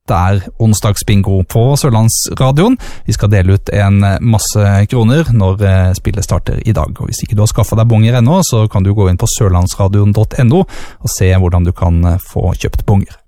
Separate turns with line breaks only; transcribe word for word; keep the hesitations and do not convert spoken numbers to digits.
Det er onsdagsbingo på Sørlandsradioen. Vi skal dele ut en masse kroner når spillet starter i dag. Og hvis ikke du har skaffet deg bonger ennå, så kan du gå inn på sørlandsradion punktum no og se hvordan du kan få kjøpt bonger.